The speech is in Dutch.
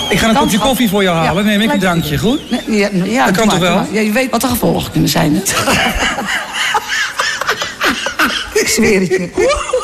Ik ga een kopje koffie voor je halen. Neem ik een drankje, goed? Ja, dat kan toch wel? Ja, je weet wat de gevolgen kunnen zijn. Ik zweer het je.